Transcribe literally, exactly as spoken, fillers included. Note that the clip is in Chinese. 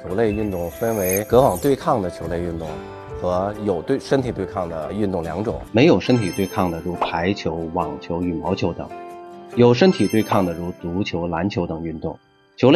球类运动分为隔网对抗的球类运动和有对身体对抗的运动两种。 没有身体对抗的如排球、网球、羽毛球等，有身体对抗的如足球、篮球等运动。